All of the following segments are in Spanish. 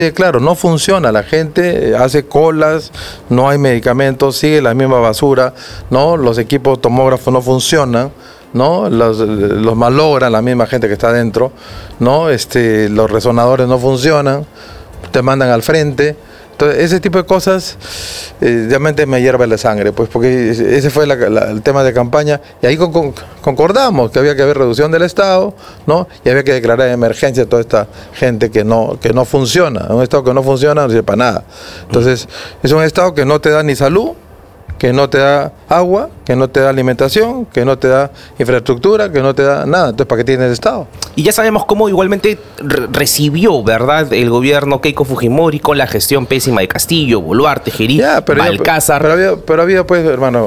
Claro, no funciona, la gente hace colas, no hay medicamentos, sigue la misma basura, ¿no? Los equipos tomógrafos no funcionan, ¿no? Los malogran la misma gente que está adentro, ¿no? Los resonadores no funcionan, te mandan al frente. Entonces, ese tipo de cosas realmente me hierve la sangre, pues, porque ese fue el tema de campaña, y ahí concordamos que había que haber reducción del Estado, ¿no? Y había que declarar de emergencia a toda esta gente que no funciona. Un Estado que no funciona no sirve para nada. Entonces, es un Estado que no te da ni salud, que no te da agua, que no te da alimentación, que no te da infraestructura, que no te da nada. Entonces, ¿para qué tienes Estado? Y ya sabemos cómo igualmente recibió, ¿verdad?, el gobierno Keiko Fujimori con la gestión pésima de Castillo, Boluarte, Gerí, Balcázar. Pero había, pues, hermano,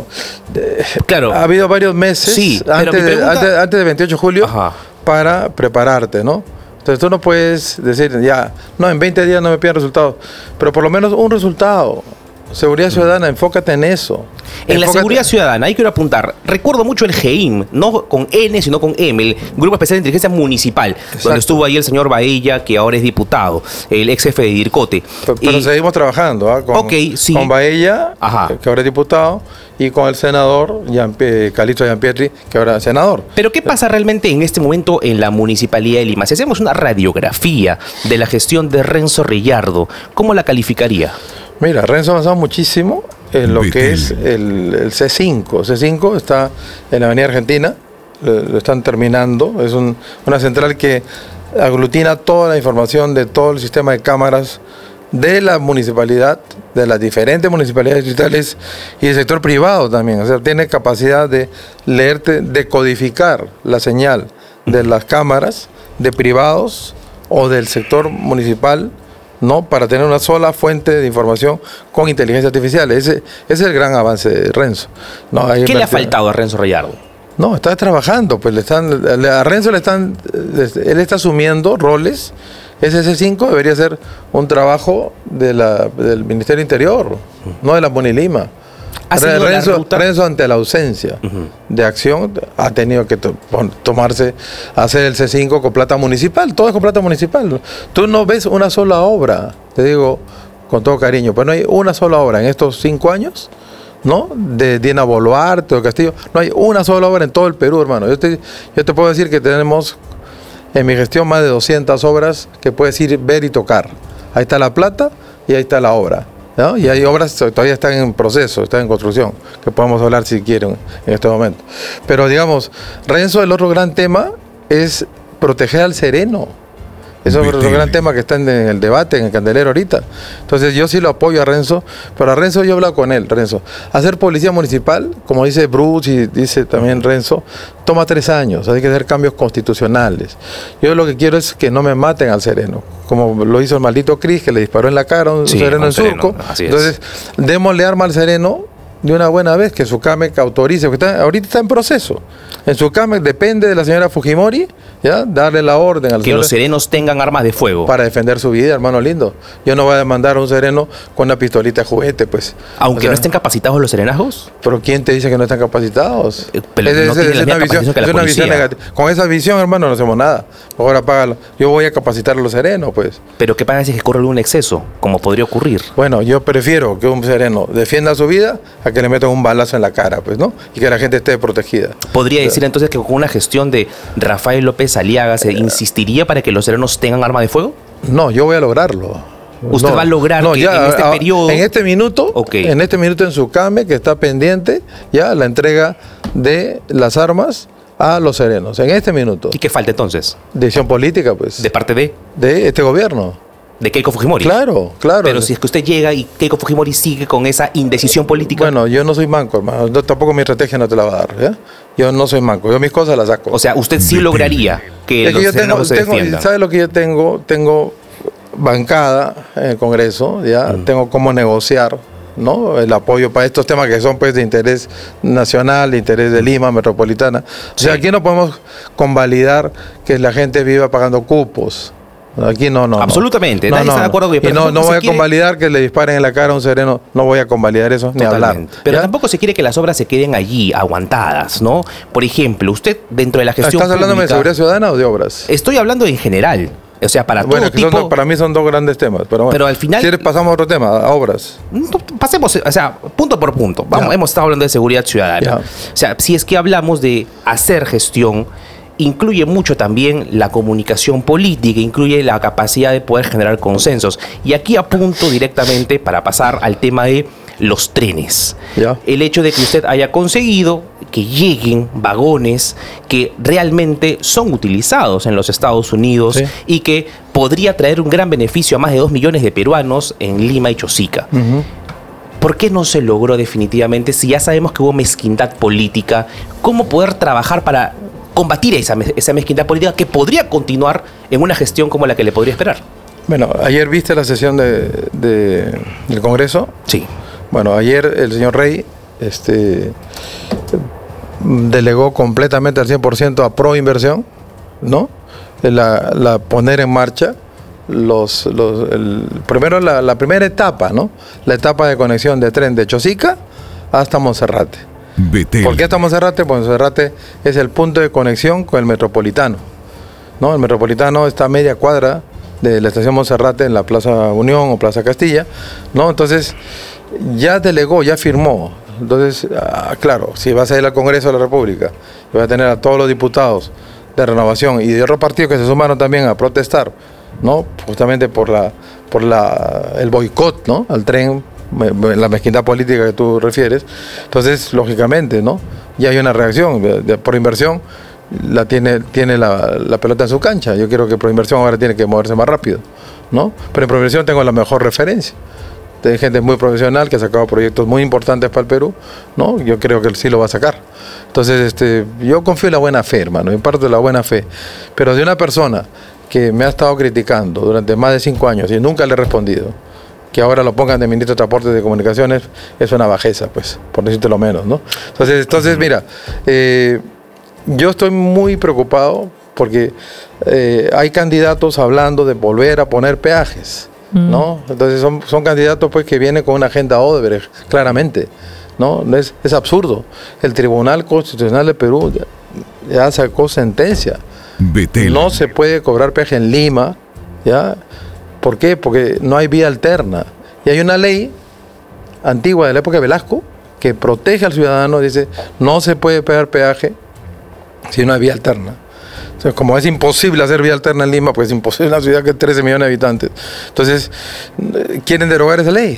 claro, ha habido varios meses, sí, antes del 28 de julio, para prepararte, ¿no? Entonces tú no puedes decir, ya, no, en 20 días no me piden resultados, pero por lo menos un resultado. Seguridad ciudadana, enfócate en eso. En la seguridad ciudadana, ahí quiero apuntar, recuerdo mucho el GEIM, no con N, sino con M, el Grupo Especial de Inteligencia Municipal, exacto, donde estuvo ahí el señor Baella, que ahora es diputado, el ex jefe de DIRCOTE. Pero seguimos trabajando, ¿eh? Con Baella, que ahora es diputado, y con el senador Calixto Gianpietri, que ahora es senador. Pero ¿qué pasa realmente en este momento en la Municipalidad de Lima? Si hacemos una radiografía de la gestión de Renzo Reyardo, ¿cómo la calificaría? Mira, Renzo ha avanzado muchísimo en lo que es el C5. C5 está en la Avenida Argentina, lo están terminando. Es una central que aglutina toda la información de todo el sistema de cámaras de la municipalidad, de las diferentes municipalidades distritales y del sector privado también. O sea, tiene capacidad de leerte, decodificar la señal de las cámaras de privados o del sector municipal, ¿no? Para tener una sola fuente de información con inteligencia artificial. Ese es el gran avance de Renzo. ¿No? ¿Qué le ha faltado a Renzo Reyardo? No, está trabajando, pues a Renzo él está asumiendo roles. Ese C5 debería ser un trabajo del Ministerio Interior, no de la Munilima. Renzo, ante la ausencia de acción, ha tenido que hacer el C5 con plata municipal. Todo es con plata municipal. Tú no ves una sola obra, te digo con todo cariño, pero no hay una sola obra en estos 5 años, ¿no? De Dina Boluarte o Castillo. No hay una sola obra en todo el Perú, hermano. Yo te puedo decir que tenemos en mi gestión más de 200 obras que puedes ir, ver y tocar. Ahí está la plata y ahí está la obra, ¿no? Y hay obras que todavía están en proceso, están en construcción, que podemos hablar si quieren en este momento. Pero digamos, Renzo, el otro gran tema es proteger al sereno. Eso es otro gran tema que está en el debate, en el candelero ahorita. Entonces yo sí lo apoyo a Renzo, pero a Renzo yo he hablado con él, Renzo. Hacer policía municipal, como dice Bruce y dice también Renzo, toma 3 años, hay que hacer cambios constitucionales. Yo lo que quiero es que no me maten al sereno, como lo hizo el maldito Cris, que le disparó en la cara a un sereno en Surco. Entonces, démosle arma al sereno de una buena vez, que Sucamec autorice, porque ahorita está en proceso. En Sucamec depende de la señora Fujimori, ¿ya? Darle la orden al que los serenos tengan armas de fuego. Para defender su vida, hermano lindo. Yo no voy a demandar a un sereno con una pistolita de juguete, pues. Aunque no estén capacitados los serenazgos. ¿Pero quién te dice que no están capacitados? Pero no tienen la misma capacitación que la policía. Es una visión negativa. Con esa visión, hermano, no hacemos nada. Mejor apágalo. Yo voy a capacitar a los serenos, pues. Pero ¿qué pasa si ocurre algún exceso? Como podría ocurrir. Bueno, yo prefiero que un sereno defienda su vida a que le metan un balazo en la cara, pues, ¿no? Y que la gente esté protegida. ¿Podría decir entonces que con una gestión de Rafael López Aliaga se insistiría para que los serenos tengan arma de fuego? No, yo voy a lograrlo. ¿Usted va a lograr que ya, en este periodo? En este minuto en Sucamec, que está pendiente ya la entrega de las armas a los serenos. En este minuto. ¿Y qué falta entonces? Decisión política, pues. ¿De parte de? De este gobierno. ¿De Keiko Fujimori? Claro. Pero si es que usted llega y Keiko Fujimori sigue con esa indecisión política. Bueno, yo no soy manco, hermano. Tampoco mi estrategia no te la va a dar, ¿ya? Yo no soy manco. Yo mis cosas las saco. O sea, usted sí lograría que los serenos se defiendan. ¿Sabe lo que yo tengo? Tengo bancada en el Congreso, ¿ya? Tengo cómo negociar, ¿no? El apoyo para estos temas que son, pues, de interés nacional, de interés de Lima, metropolitana. O sea, aquí no podemos convalidar que la gente viva pagando cupos. Aquí no. Absolutamente. Nadie está de acuerdo con y no voy a convalidar que le disparen en la cara a un sereno. No voy a convalidar eso, ni hablar. Pero tampoco se quiere que las obras se queden allí, aguantadas, ¿no? Por ejemplo, usted dentro de la gestión ¿Estás hablando de seguridad ciudadana o de obras? Estoy hablando en general. O sea, para Bueno, todo que son tipo... dos- para mí son dos grandes temas. Pero, bueno, Pero al final- Si quieres, pasamos a otro tema, a obras. Pasemos, o sea, punto por punto. Vamos, Ya. hemos estado hablando de seguridad ciudadana. Ya. O sea, si es que hablamos de hacer gestión, incluye mucho también la comunicación política, incluye la capacidad de poder generar consensos. Y aquí apunto directamente para pasar al tema de los trenes. Ya. El hecho de que usted haya conseguido que lleguen vagones que realmente son utilizados en los Estados Unidos Sí. y que podría traer un gran beneficio a más de 2 millones de peruanos en Lima y Chosica. ¿Por qué no se logró definitivamente si ya sabemos que hubo mezquindad política? ¿Cómo poder trabajar para combatir esa mezquindad política que podría continuar en una gestión como la que le podría esperar? Bueno, ayer viste la sesión del Congreso. Sí. Bueno, ayer el señor Rey delegó completamente al 100% a Proinversión, ¿no? La poner en marcha primero la primera etapa, ¿no? La etapa de conexión de tren de Chosica hasta Monserrate. Betel. ¿Por qué hasta Monserrate? Pues Monserrate es el punto de conexión con el Metropolitano, ¿no? El Metropolitano está a media cuadra de la estación Monserrate en la Plaza Unión o Plaza Castilla, ¿no? Entonces, ya delegó, ya firmó. Entonces, claro, si vas a ir al Congreso de la República y vas a tener a todos los diputados de Renovación y de otros partidos que se sumaron también a protestar, ¿no? Justamente por el boicot, ¿no? Al tren, la mezquindad política que tú refieres. Entonces, lógicamente, ¿no? Ya hay una reacción por inversión. Tiene la pelota en su cancha. Yo quiero que Proinversión ahora tiene que moverse más rápido, ¿no? Pero en Proinversión tengo la mejor referencia. Hay gente muy profesional que ha sacado proyectos muy importantes para el Perú, ¿no? Yo creo que él sí lo va a sacar. Entonces, yo confío en la buena fe, hermano, en parte de la buena fe. Pero de una persona que me ha estado criticando durante más de 5 años y nunca le he respondido, que ahora lo pongan de ministro de Transportes y de Comunicaciones, es una bajeza, pues, por decirte lo menos, ¿no? Entonces mira, yo estoy muy preocupado porque hay candidatos hablando de volver a poner peajes, ¿no? Entonces son candidatos pues que vienen con una agenda Odebrecht, claramente, ¿no? Es absurdo. El Tribunal Constitucional de Perú ya sacó sentencia. Betel. No se puede cobrar peaje en Lima, ¿ya? ¿Por qué? Porque no hay vía alterna. Y hay una ley antigua de la época de Velasco que protege al ciudadano, dice, no se puede pagar peaje si no hay vía alterna. O sea, como es imposible hacer vía alterna en Lima, pues es imposible en una ciudad que tiene 13 millones de habitantes. Entonces, quieren derogar esa ley.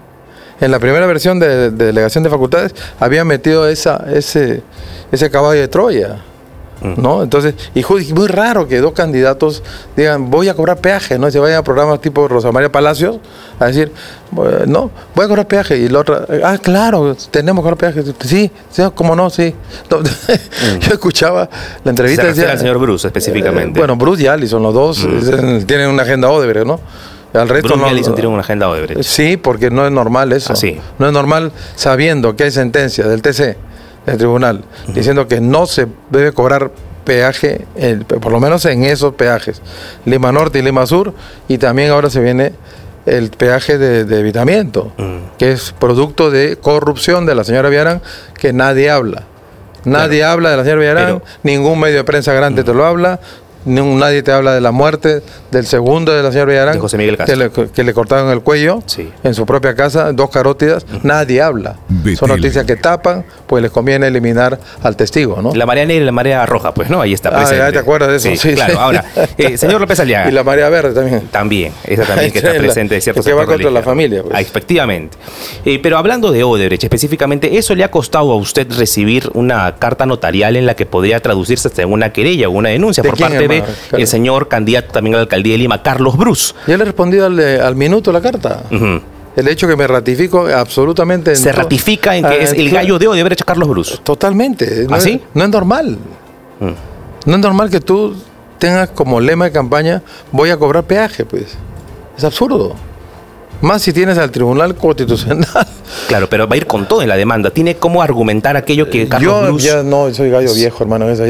En la primera versión de delegación de facultades habían metido ese caballo de Troya, ¿no? Entonces, y muy raro que dos candidatos digan, voy a cobrar peaje, ¿no? Y se vayan a programas tipo Rosa María Palacios a decir, no, voy a cobrar peaje. Y la otra, claro, tenemos que cobrar peaje. Sí, ¿cómo no? Sí. No, yo escuchaba la entrevista. Se refiere al señor Bruce específicamente. Bueno, Bruce y Allison, los dos tienen una agenda Odebrecht, ¿no? Al resto Bruce no. y Allison tienen una agenda Odebrecht. Sí, porque no es normal eso. Sí. No es normal sabiendo que hay sentencia del TC, del tribunal, diciendo que no se debe cobrar peaje, por lo menos en esos peajes, Lima Norte y Lima Sur, y también ahora se viene el peaje de evitamiento, que es producto de corrupción de la señora Villarán, que nadie habla. Nadie habla de la señora Villarán, ningún medio de prensa grande te lo habla. Nadie te habla de la muerte del segundo de la señora Villarán, de José Miguel Castro, que le cortaron el cuello en su propia casa, 2 carótidas. Nadie habla. Betel. Son noticias que tapan, pues les conviene eliminar al testigo, ¿no? La marea negra y la marea roja, pues, ¿no? Ahí está presente. Ya te acuerdas de eso. Sí, claro. Ahora, señor López Aliaga. Y la marea verde también. También, esa también que está presente de ciertos que va sectores contra la religiosos. familia, pues. Efectivamente. Pero hablando de Odebrecht específicamente, ¿eso le ha costado a usted recibir una carta notarial en la que podría traducirse hasta en una querella o una denuncia ¿De por quién, parte hermano? del señor candidato también a la alcaldía de Lima, Carlos Bruce? Ya le he respondido al minuto la carta. El hecho que me ratifico absolutamente. Se ratifica en que es el gallo de Odebrecht Carlos Bruce. Totalmente. ¿Ah, sí? No es normal. No es normal que tú tengas como lema de campaña, voy a cobrar peaje, pues. Es absurdo. Más si tienes al Tribunal Constitucional. Claro, pero va a ir con todo en la demanda. ¿Tiene cómo argumentar aquello que Carlos Yo Bruce... ya no, soy gallo viejo, hermano. Eso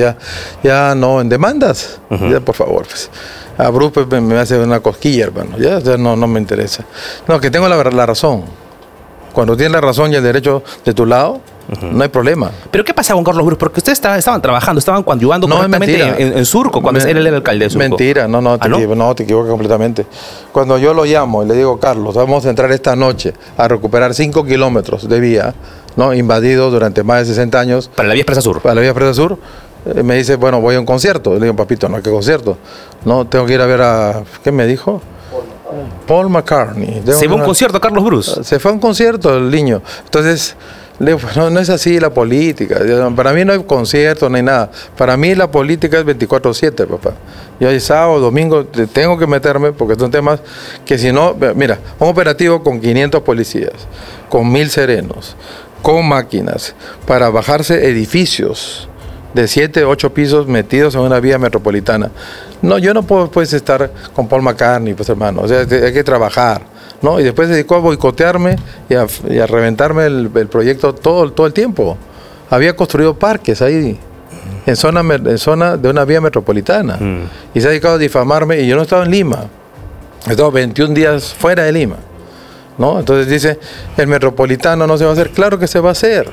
ya no, en demandas. Ya, por favor, pues. A Bruce pues, me hace una cosquilla, hermano. Ya no me interesa. No, que tengo la razón. Cuando tienes la razón y el derecho de tu lado, No hay problema. ¿Pero qué pasa con Carlos Bruce? Porque ustedes estaban trabajando, estaban coadyuvando correctamente en Surco, cuando él era el alcalde de Surco. Mentira, te equivocas completamente. Cuando yo lo llamo y le digo, Carlos, vamos a entrar esta noche a recuperar 5 kilómetros de vía, ¿no? Invadido durante más de 60 años. Para la vía Expresa Sur. Para la vía Expresa Sur. Me dice, bueno, voy a un concierto. Le digo, papito, no, ¿qué concierto? No, tengo que ir a ver a... ¿Qué me dijo? Paul McCartney. ¿Se fue a un concierto Carlos Bruce? Se fue a un concierto el niño. Entonces, le digo, no es así la política. Para mí no hay concierto, no hay nada. Para mí la política es 24/7, papá. Yo el sábado, domingo, tengo que meterme porque son temas que si no... Mira, un operativo con 500 policías, con 1000 serenos, con máquinas, para bajarse edificios de 7, 8 pisos metidos en una vía metropolitana. No, yo no puedo pues estar con Paul McCartney, pues hermano, o sea, hay que trabajar, ¿no? Y después se dedicó a boicotearme y a reventarme el proyecto todo el tiempo. Había construido parques ahí, en zona de una vía metropolitana, y se ha dedicado a difamarme, y yo no estaba en Lima, he estado 21 días fuera de Lima, ¿no? Entonces dice, el metropolitano no se va a hacer. Claro que se va a hacer.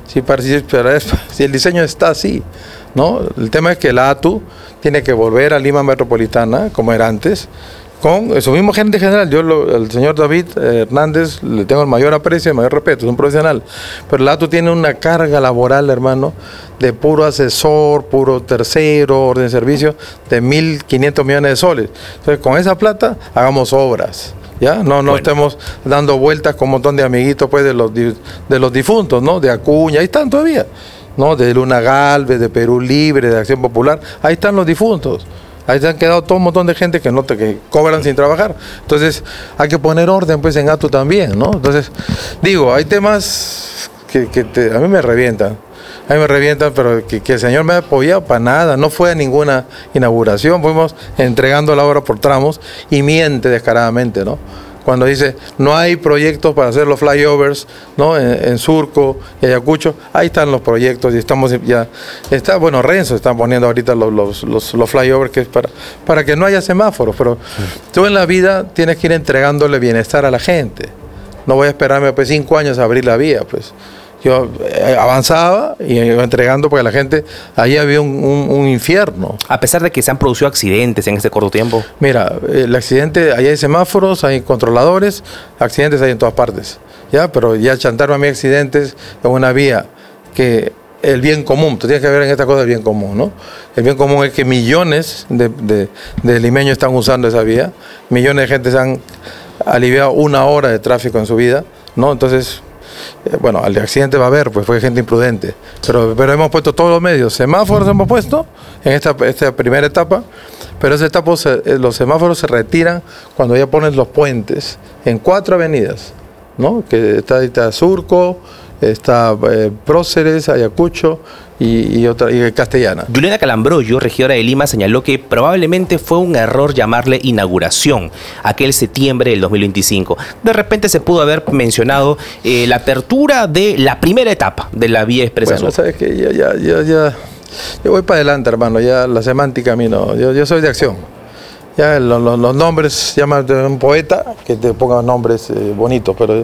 Si el diseño está así, ¿no? El tema es que la ATU tiene que volver a Lima Metropolitana, como era antes, con su mismo gerente general. Yo, el señor David Hernández, le tengo el mayor aprecio, el mayor respeto, es un profesional. Pero la ATU tiene una carga laboral, hermano, de puro asesor, puro tercero, orden de servicio, de 1.500 millones de soles. Entonces, con esa plata, hagamos obras. ¿Ya? No estemos dando vueltas con un montón de amiguitos pues de los difuntos, ¿no? De Acuña, ahí están todavía, ¿no? De Luna Galvez, de Perú Libre, de Acción Popular, ahí están los difuntos. Ahí se han quedado todo un montón de gente que cobran sin trabajar. Entonces, hay que poner orden pues en ATU también, ¿no? Entonces, digo, hay temas que a mí me revientan. A mí me revientan, pero que el señor me ha apoyado para nada, no fue a ninguna inauguración, fuimos entregando la obra por tramos y miente descaradamente, ¿no? Cuando dice, no hay proyectos para hacer los flyovers, ¿no? En Surco y Ayacucho, ahí están los proyectos y estamos ya, bueno, Renzo está poniendo ahorita los flyovers que es para que no haya semáforos, pero tú en la vida tienes que ir entregándole bienestar a la gente. No voy a esperarme pues 5 años a abrir la vía, pues. Yo avanzaba y iba entregando porque la gente, ahí había un infierno. A pesar de que se han producido accidentes en este corto tiempo. Mira, el accidente, ahí hay semáforos, hay controladores, accidentes hay en todas partes. Ya, pero ya chantaron a mí accidentes en una vía que el bien común, tú tienes que ver en esta cosa el bien común, ¿no? El bien común es que millones de limeños están usando esa vía, millones de gente se han aliviado 1 hora de tráfico en su vida, ¿no? Entonces, bueno, al accidente va a haber, pues fue gente imprudente. Pero hemos puesto todos los medios. Semáforos hemos puesto en esta primera etapa, pero esa etapa los semáforos se retiran cuando ya ponen los puentes en 4 avenidas, ¿no? Que está Surco, está Próceres, Ayacucho y Castellana. Juliana Calambroyo, regidora de Lima, señaló que probablemente fue un error llamarle inauguración aquel septiembre del 2025. De repente se pudo haber mencionado la apertura de la primera etapa de la vía Expresa Sur. Bueno, sabes que yo voy para adelante, hermano, ya la semántica a mí no, yo soy de acción. Ya los nombres, llama de un poeta que te ponga nombres bonitos, pero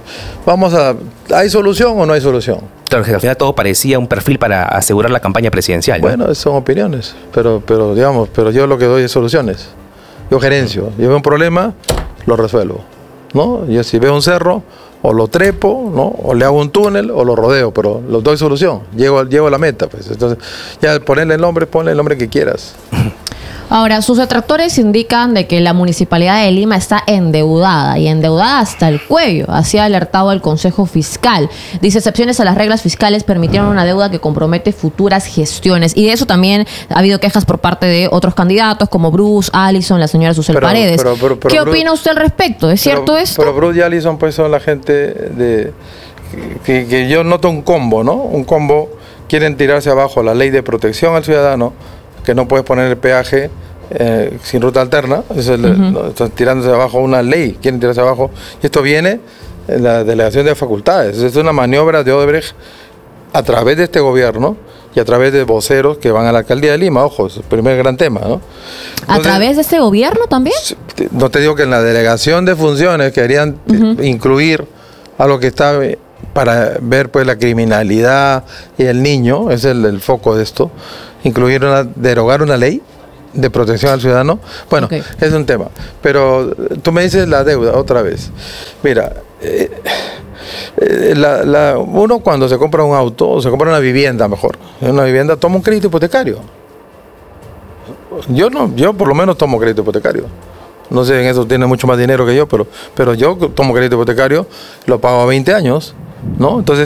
¿hay solución o no hay solución? Claro, que al final todo parecía un perfil para asegurar la campaña presidencial, ¿no? Bueno, son opiniones, pero yo lo que doy es soluciones. Yo gerencio, yo veo un problema, lo resuelvo, ¿no? Yo si veo un cerro, o lo trepo, ¿no? O le hago un túnel, o lo rodeo, pero los doy solución, llego a la meta, pues. Entonces, ya ponle el nombre que quieras. Ahora, sus detractores indican de que la Municipalidad de Lima está endeudada y endeudada hasta el cuello. Así ha alertado el Consejo Fiscal. Dice, excepciones a las reglas fiscales permitieron una deuda que compromete futuras gestiones. Y de eso también ha habido quejas por parte de otros candidatos como Bruce, Allison, la señora Susel Paredes. ¿Qué opina usted al respecto? ¿Es cierto esto? Pero Bruce y Allison pues son la gente que yo noto un combo, ¿no? Un combo, quieren tirarse abajo la ley de protección al ciudadano, que no puedes poner el peaje sin ruta alterna, están tirándose abajo una ley, quieren tirarse abajo, y esto viene en la delegación de facultades, es una maniobra de Odebrecht a través de este gobierno y a través de voceros que van a la alcaldía de Lima, ojo, es el primer gran tema, ¿no? Entonces, ¿a través de este gobierno también? No te digo que en la delegación de funciones querían incluir a lo que está para ver pues la criminalidad y el niño, es el foco de esto, derogar una ley de protección al ciudadano. Bueno, Ok. es un tema. Pero tú me dices la deuda otra vez. Mira, uno cuando se compra un auto o se compra una vivienda, mejor, una vivienda, toma un crédito hipotecario. Yo por lo menos tomo crédito hipotecario. No sé, en eso tiene mucho más dinero que yo, pero yo tomo crédito hipotecario, lo pago a 20 años, ¿no? Entonces